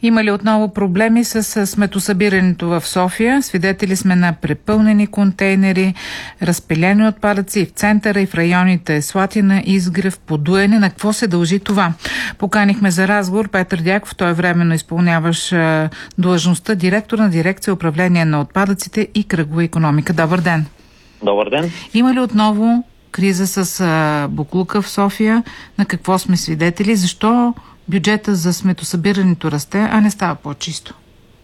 Има ли отново проблеми с сметосъбирането в София? Свидетели сме на препълнени контейнери, разпилени отпадъци в центъра и в районите Слатина, Изгрев, Подуяне. На какво се дължи това? Поканихме за разговор Петър Дяков, той временно изпълняващ длъжността директор на дирекция управление на отпадъците и кръгова икономика. Добър ден! Добър ден! Има ли отново криза с боклука в София? На какво сме свидетели? Защо бюджета за сметосъбирането расте, а не става по-чисто?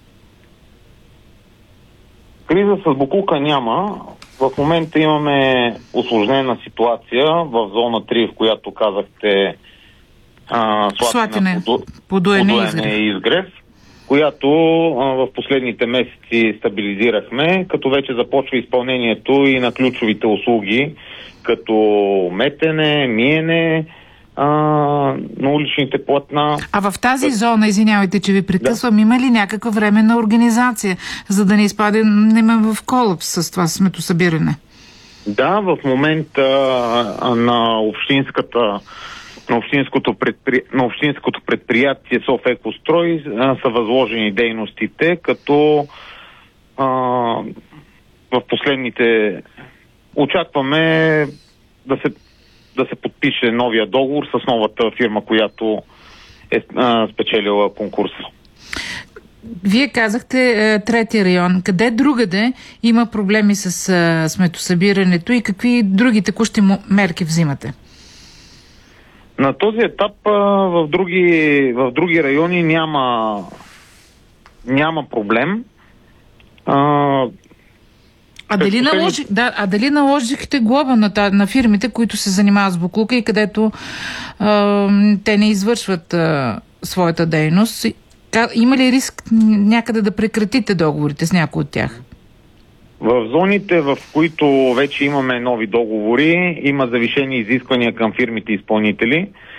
Криза с боклука няма. В момента имаме усложнена ситуация в зона 3, в която казахте Слатина, Подуяне и Изгрев, която в последните месеци стабилизирахме, като вече започва изпълнението и на ключовите услуги, като метене, миене на уличните платна. А в тази зона, извинявайте, че ви прекъсвам, има ли някаква временна организация, за да не изпадем в колапс с това сметосъбиране? Да, в момента на общинското предприятие Софекострой са възложени дейностите, като в последните очакваме да се подпише новия договор с новата фирма, която е спечелила конкурса. Вие казахте третия район. Къде другаде има проблеми с сметосъбирането и какви други текущи мерки взимате? На този етап в други райони няма проблем. Дали наложихте глоба на фирмите, които се занимават с боклука и където те не извършват своята дейност? Има ли риск някъде да прекратите договорите с някои от тях? В зоните, в които вече имаме нови договори, има завишени изисквания към фирмите изпълнители.